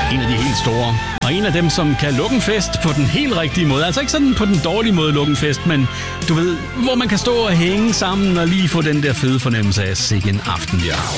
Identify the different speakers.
Speaker 1: En af de helt store. Og en af dem, som kan lukke en fest på den helt rigtige måde. Altså ikke sådan på den dårlige måde lukke en fest, men du ved, hvor man kan stå og hænge sammen og lige få den der fede fornemmelse af sikke en aften, ja.